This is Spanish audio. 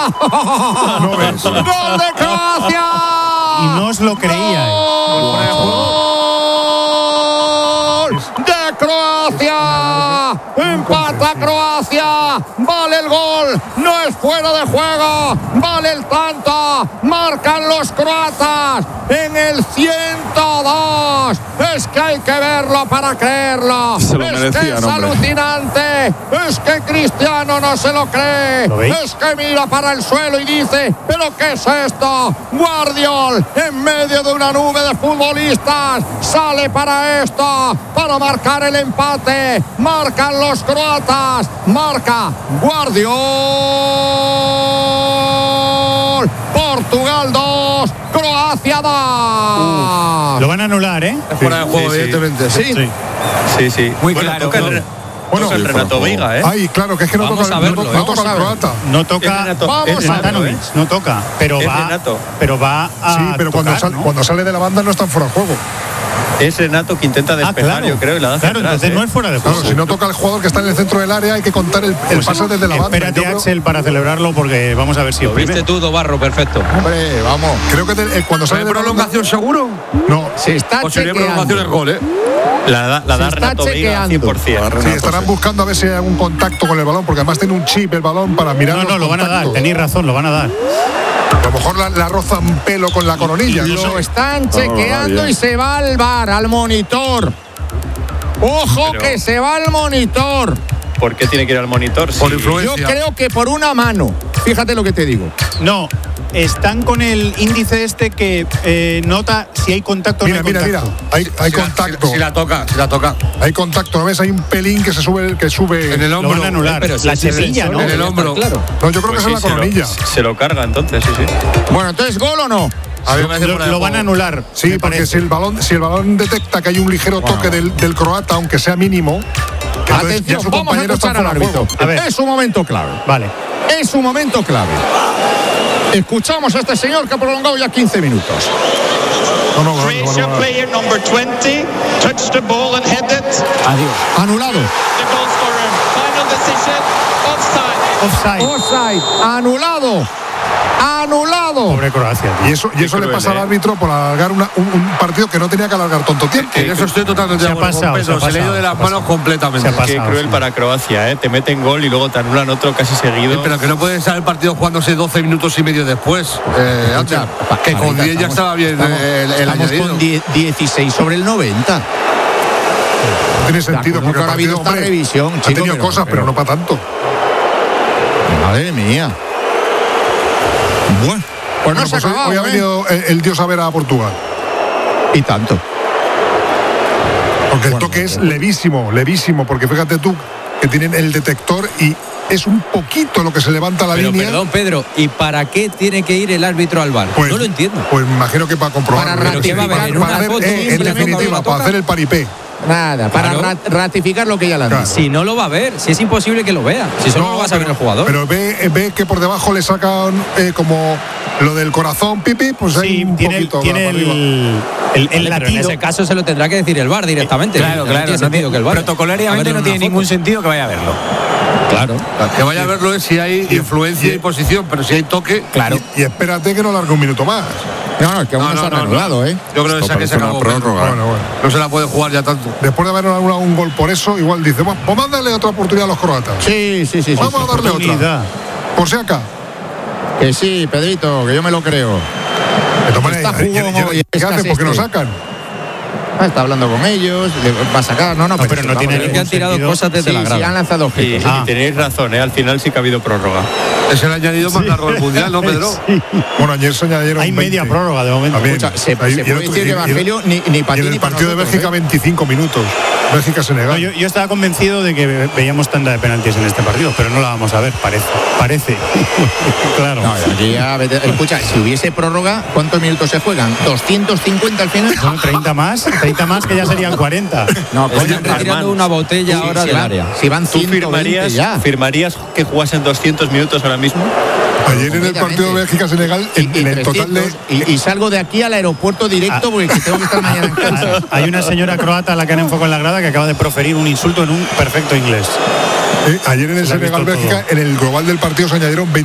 No ves. ¡Gol de Croacia! Y no os lo creía. ¡Gol de Croacia! ¡Empata Croacia! ¡Vale el gol! ¡No es fuera de juego! ¡Vale el tanto! ¡Marcan los croatas en el 102! ¡Es que hay que verlo para creerlo! Se lo ¡Es merecían, que es hombre. alucinante! ¡Es que Cristiano no se lo cree! ¿Lo veis? ¡Es que mira para el suelo y dice, ¿pero qué es esto? Guardiol, en medio de una nube de futbolistas, sale para esto, para marcar el empate. Marcan los croatas, marca Guardiol. Portugal 2, Croacia 2. Lo van a anular, ¿eh? Fuera de juego, evidentemente. Sí. Sí. Muy Bueno, claro. toca el Renato Veiga, ¿eh? Ay, claro, que es que no Vamos toca, a verlo, no toca vamos a el ver. croata. No toca Es Renato, Vamos es a Renato, Matanovic, no toca, pero Es va Renato. a Sí, pero tocar, ¿no? cuando sale de la banda no están fuera de juego. Es Renato que intenta despejar, yo creo, y la da hacia Claro, atrás, entonces no es fuera de juego. Claro, si no toca el jugador que está en el centro del área, hay que contar el pase desde la banda. Espérate, Yo creo- Axel, para celebrarlo, porque vamos a ver si Lo es viste primero. tú, Dobarro, perfecto. Hombre, vamos. Creo que cuando sale ¿Hay de la prolongación seguro? banda- No. Se está Posible chequeando. prolongación es gol, ¿eh? La da Se está Renato Veiga chequeando. 100%. Sí, estarán buscando a ver si hay algún contacto con el balón, porque además tiene un chip el balón para mirar No, los lo van a dar, contactos. tenéis razón, lo van a dar. A lo mejor la roza un pelo con la coronilla. No Lo sé. están chequeando y se va al VAR, al monitor. Ojo Pero- que se va al monitor. ¿Por qué tiene que ir al monitor? Por Sí. influencia. Yo creo que por una mano. Fíjate lo que te digo. No, están con el índice este que nota si hay contacto o no Mira, hay mira, contacto. mira. Hay contacto. Si la toca. Hay contacto. ¿No ves? Hay un pelín que sube En el Lo hombro. van a anular. Pero si La es el chirrilla, sensor, ¿no? En el hombro. Claro. No, yo creo Pues que es sí, la coronilla. se lo carga entonces, sí. Bueno, entonces, ¿gol o no? A mí me parece fuera de Lo van a juego. anular. Sí, me porque parece. si el balón detecta que hay un ligero toque del croata, aunque sea mínimo, entonces ya Atención, su vamos a compañero está escuchar al fuera de árbitro. juego. A ver. Es un momento clave. Vale. Es un momento clave. Escuchamos a este señor que ha prolongado ya 15 minutos. No, Croatia player number 20 touched the ball and headed. Anulado. The goal scorer. Final decision. Offside. Offside. Offside. Anulado. Anulado. Pobre Croacia. Y eso le cruel, pasa al ¿eh? árbitro por alargar un partido que no tenía que alargar tanto tiempo. En eso estoy totalmente Se de ha acuerdo con pasado, Pedro. se ha Se le ha ido de las pasado. manos completamente. Se ha pasado. Qué cruel para Croacia, ¿eh? Te meten gol y luego te anulan otro casi seguido. Pero que no puede estar el partido jugándose 12 minutos y medio después. Antes, que con 10 ya estaba bien el Estamos añadido. con 16 sobre el 90. No tiene sentido, Claro, porque el ahora ha habido partido, esta hombre, revisión, ha chico, tenido cosas, pero no para tanto. Madre mía. Bueno, pues no Bueno, se ha pues acabado, hoy ha venido el dios a ver a Portugal. Y tanto. Porque el Bueno, toque es levísimo, porque fíjate tú que tienen el detector y es un poquito lo que se levanta la Pero línea. perdón, Pedro, ¿y para qué tiene que ir el árbitro al VAR? Pues- No lo entiendo. Pues me imagino que para comprobar. Para ¿Pero qué va a haber? ¿En para una hacer, foto? en Simplemente definitiva, lo para toca. hacer el paripé. Nada, para Claro. ratificar lo que ya le han Claro. dicho. Si no lo va a ver, si es imposible que lo vea. Si solo lo va a saber el jugador. Pero ve que por debajo le sacan como lo del corazón, pipi, pues hay Sí, un tiene poquito tiene para arriba. el Pero en latido. ese caso se lo tendrá que decir el VAR directamente. Claro, No claro. tiene sentido que el VAR. Protocolariamente no tiene ningún sentido que vaya a verlo. Claro. Que vaya a verlo es si hay influencia y posición, pero si hay toque. Claro. Y espérate que no largue un minuto más. No, es que aún no, se han anulado, ¿eh? Yo creo que Esto esa que se parece una acabó. prórroga. Bueno. No se la puede jugar ya tanto. Después de haber anulado un gol por eso, igual dice, bueno, vamos a darle otra oportunidad a los croatas. Sí. Vamos a darle otra. Oportunidad. Por si acá. Que sí, Pedrito, que yo me lo creo. De todas maneras, Está jugón hoy, ¿qué es hacen? casi ¿Por qué lo este. sacan? Está hablando con ellos, le va a sacar. No, pero no tiene Creo que han tirado sentido. cosas desde la Sí, grada. han lanzado Y, objetos. y tenéis razón, ¿eh? Al final sí que ha habido prórroga. Es el añadido más largo del mundial, ¿no, Pedro? Bueno, ayer se añadieron Hay 20. media prórroga de momento. También. Escucha, se Ahí- puede y el otro- decir que y- Evangelio ni para y ti en ni el para partido de nosotros, Bélgica, 25 minutos. Bélgica-Senegal. Yo estaba convencido de que veíamos tanda de penaltis en este partido, pero no la vamos a ver, parece. Claro. No, aquí ya, escucha, si hubiese prórroga, ¿cuántos minutos se juegan? ¿250 al final? Son 30 más que ya serían 40. No, Están coño, retirando Armand, una botella sí, ahora si del van- área. Si van ¿Tú 120 ya. firmarías que jugasen 200 minutos ahora mismo? Ayer en el partido de Bélgica-Senegal, en el total de. 300, y salgo de aquí al aeropuerto directo porque tengo que estar mañana en casa. Hay una señora croata a la que han enfocado en la grada que acaba de proferir un insulto en un perfecto inglés. Ayer en el Se la ha visto Senegal-Bélgica, todo. en el global del partido se añadieron